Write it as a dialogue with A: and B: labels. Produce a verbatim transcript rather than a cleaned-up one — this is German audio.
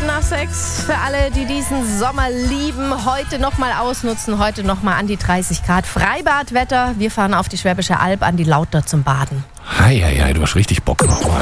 A: Minuten nach sechs. Für alle, die diesen Sommer lieben, heute nochmal ausnutzen, heute nochmal an die dreißig Grad Freibadwetter. Wir fahren auf die Schwäbische Alb an die Lauter zum Baden.
B: Hei, hei, hei, du hast richtig Bock noch.